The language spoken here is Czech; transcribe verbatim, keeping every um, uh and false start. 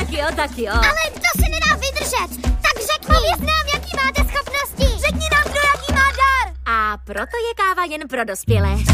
Tak jo, tak jo. Ale kdo si nedá vydržet? Tak řekni. Pověz nám, jaký máte schopnosti. Řekni nám, kdo jaký má dar. A proto je káva jen pro dospělé.